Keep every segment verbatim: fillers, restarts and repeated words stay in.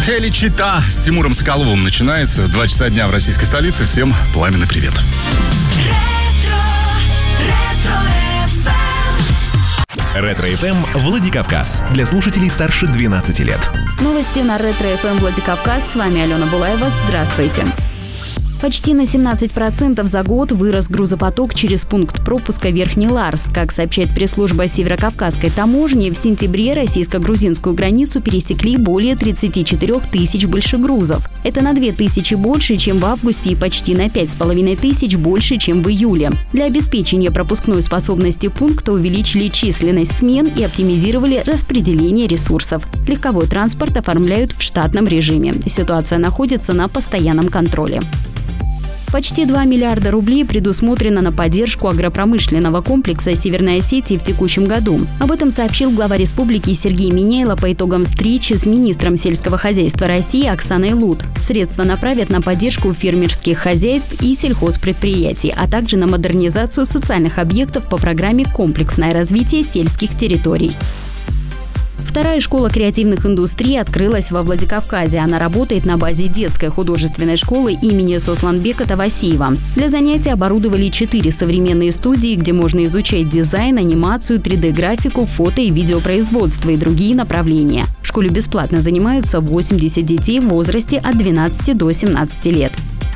Или Чита с Тимуром Соколовым начинается. Два часа дня в российской столице. Всем пламенный привет. Ретро-эф эм Владикавказ. Для слушателей старше двенадцати лет. Новости на Ретро-эф эм Владикавказ. С вами Алена Булаева. Здравствуйте. Почти на семнадцать процентов за год вырос грузопоток через пункт пропуска Верхний Ларс. Как сообщает пресс-служба Северокавказской таможни, в сентябре российско-грузинскую границу пересекли более тридцати четырёх тысяч большегрузов. Это на две тысячи больше, чем в августе, и почти на пять с половиной тысяч больше, чем в июле. Для обеспечения пропускной способности пункта увеличили численность смен и оптимизировали распределение ресурсов. Легковой транспорт оформляют в штатном режиме. Ситуация находится на постоянном контроле. Почти два миллиарда рублей предусмотрено на поддержку агропромышленного комплекса Северной Осетии в текущем году. Об этом сообщил глава республики Сергей Миняйло по итогам встречи с министром сельского хозяйства России Оксаной Лут. Средства направят на поддержку фермерских хозяйств и сельхозпредприятий, а также на модернизацию социальных объектов по программе «Комплексное развитие сельских территорий». Вторая школа креативных индустрий открылась во Владикавказе. Она работает на базе детской художественной школы имени Сосланбека Тавасиева. Для занятий оборудовали четыре современные студии, где можно изучать дизайн, анимацию, три дэ-графику, фото и видеопроизводство и другие направления. В школе бесплатно занимаются восемьдесят детей в возрасте от двенадцати до семнадцати лет.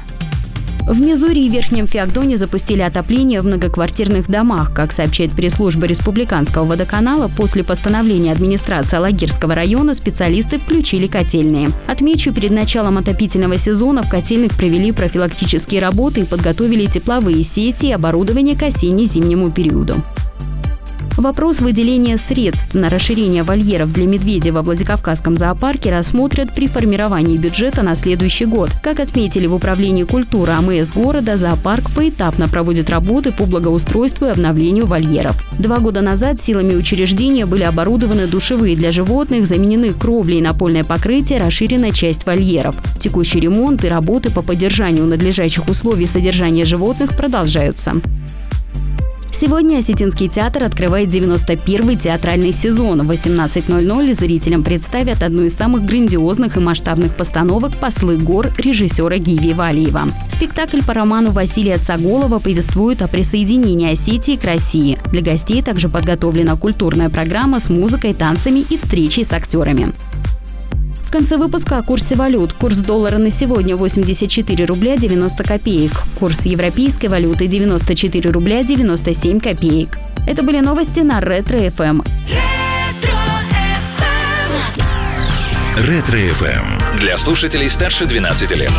В Мизури и Верхнем Феогдоне запустили отопление в многоквартирных домах. Как сообщает пресс-служба Республиканского водоканала, после постановления администрации Алагирского района специалисты включили котельные. Отмечу, перед началом отопительного сезона в котельных провели профилактические работы и подготовили тепловые сети и оборудование к осенне-зимнему периоду. Вопрос выделения средств на расширение вольеров для медведей во Владикавказском зоопарке рассмотрят при формировании бюджета на следующий год. Как отметили в Управлении культуры А М С города, зоопарк поэтапно проводит работы по благоустройству и обновлению вольеров. Два года назад силами учреждения были оборудованы душевые для животных, заменены кровли и напольное покрытие, расширена часть вольеров. Текущий ремонт и работы по поддержанию надлежащих условий содержания животных продолжаются. Сегодня Осетинский театр открывает девяносто первый театральный сезон. В восемнадцать ноль ноль зрителям представят одну из самых грандиозных и масштабных постановок «Послы гор» режиссера Гиви Валиева. Спектакль по роману Василия Цаголова повествует о присоединении Осетии к России. Для гостей также подготовлена культурная программа с музыкой, танцами и встречей с актерами. В конце выпуска о курсе валют. Курс доллара на сегодня восемьдесят четыре рубля девяносто копеек. Курс европейской валюты девяносто четыре рубля девяносто семь копеек. Это были новости на Ретро-эф эм. Ретро-эф эм. Для слушателей старше двенадцати лет.